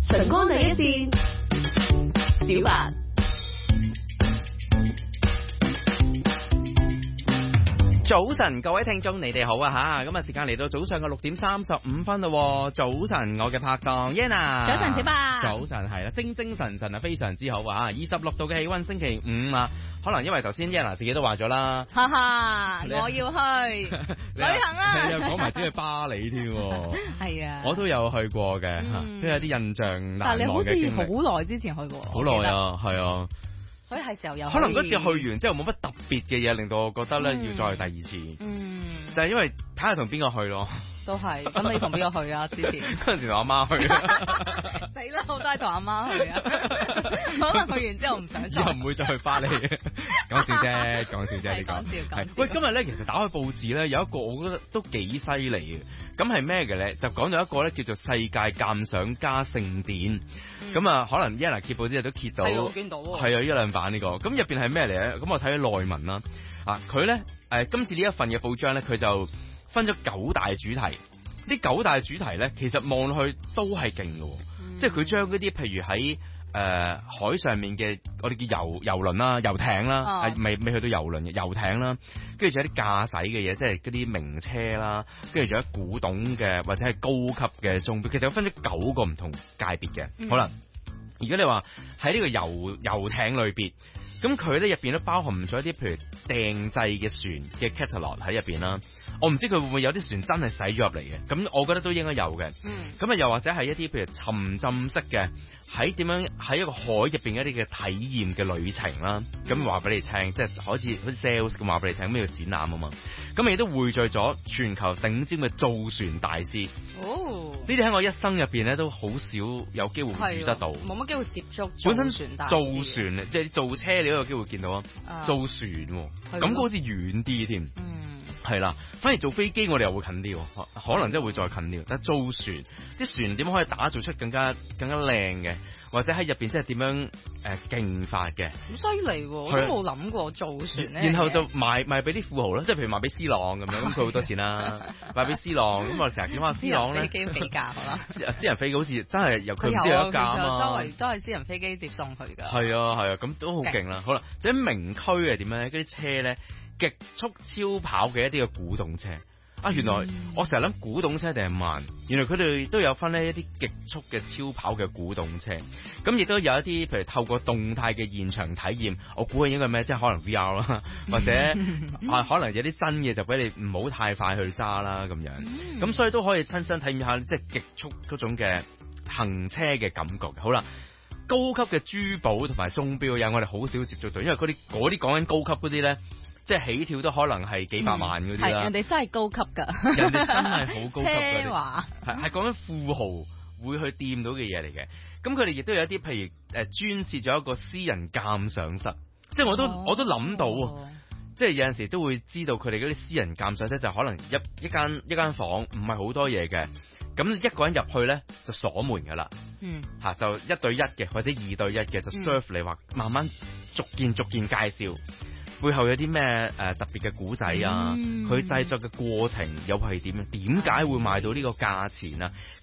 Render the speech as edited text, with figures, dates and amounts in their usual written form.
晨光第一線，小白。 早晨，各位聽眾，你哋好啊吓！咁啊，時間嚟到早上嘅6:35咯。早晨，我嘅拍檔 Yana。 早晨，小白。 早晨係啦，精神啊，非常之好啊！26度嘅氣溫，星期五啊，可能因為頭先 Yana 自己都話咗啦。 哈哈，我要去旅行啦！ 你又講埋啲去巴黎添。 係啊， 我都有去過嘅，都有啲印象難忘嘅經歷。 但係你好似好耐之前去過。 好耐啊，係啊。 所以係時候有可能嗰次去完之後冇乜特別嘅嘢，令到我覺得咧要再去第二次。就係因為睇下同邊個去咯。 都係。咁你同邊個去啊？之前嗰陣時同阿媽去。 死啦！我都係同阿媽去啊。可能去完之後唔想再。之後唔會再去巴黎。講笑啫，講笑啫，你講。係。喂，今日咧其實打開報紙咧有一個我覺得都幾犀利嘅。咁係咩嘅咧？就講咗一個咧叫做世界鑑賞家盛典。咁啊，可能 Yana 揭報之後都揭到。係，我見到。係啊，一兩版呢個。咁入邊係咩嚟咧？咁我睇咗內文啦。佢咧今次呢一份嘅報章咧，佢就分咗9大主題。呢9大主題咧，其實望落去都係勁嘅。即係佢將嗰啲譬如喺海上面嘅我哋叫遊輪啦、遊艇啦，未去到遊輪嘅遊艇啦，跟住仲有啲駕駛嘅嘢，即係嗰啲名車啦，跟住仲有古董嘅或者係高級嘅鐘錶，其實分咗9個唔同界別嘅。好啦，如果你話喺呢個遊艇類別，咁佢咧入邊都包含咗一啲譬如訂製嘅船嘅 catalog 喺入邊啦。我唔知佢會唔會有啲船真係駛咗入嚟嘅，咁我覺得都應該有嘅。咁啊又或者係一啲譬如沉浸式嘅喺點樣喺一個海入邊一啲嘅體驗嘅旅程啦。咁話俾你聽，即係好似 sales 咁話俾你聽咩叫展覽啊嘛。咁亦都匯聚咗全球頂尖嘅造船大師。呢啲喺我一生入邊咧都好少有機會遇得到， 冇乜機會接觸。 本身造船即係造車你都有機會見到啊，造船咁好似遠啲添。係啦，反而做飛機我哋又會近啲，可能真係會再近啲。但係造船，啲船點可以打造出更加靚嘅，或者喺入邊即係點樣勁法嘅？ 好犀利喎！我都冇諗過造船咧。 然後就賣俾啲富豪啦，即係譬如賣俾 C 朗咁樣，咁佢好多錢啦。賣俾 C 朗，咁我成日見翻 C 朗咧。 飛機起價係嘛？ 私人飛機好似真係由佢唔知有一架啊嘛。 周圍都係私人飛機接送佢㗎。 係啊，咁都好勁啦。好啦，至於名區係點咧？嗰啲車咧。極速超跑嘅一啲嘅古董車原來我成日諗古董車定係慢，原來佢哋都有分呢一啲極速嘅超跑嘅古董車，咁亦都有一啲譬如透過動態嘅現場體驗，我估係應該咩？即係可能 VR 啦，或者可能有啲真嘅就俾你唔好太快去揸啦咁樣，咁所以都可以親身體驗下即係極速嗰種嘅行車嘅感覺嘅。好啦。高級嘅珠寶同埋鐘錶有我哋好少接觸到，因為嗰啲講緊高級嗰啲咧。即係起跳都可能係幾百萬嗰啲啦， 人哋真係高級㗎， 人哋真係好高級㗎， 奢華係講緊富豪會去掂到嘅嘢嚟嘅。咁佢哋亦都有一啲譬如專設咗一個私人鑑賞室，即係我都諗到，即係有陣時都會知道佢哋嗰啲私人鑑賞室就可能一間房唔係好多嘢嘅，咁一個人入去咧就鎖門㗎啦，就1對1嘅或者2對1嘅就 serve 你話慢慢逐件介紹。背後有啲咩特別嘅古仔啊？佢製作嘅過程又係點樣？點解會賣到呢個價錢啊？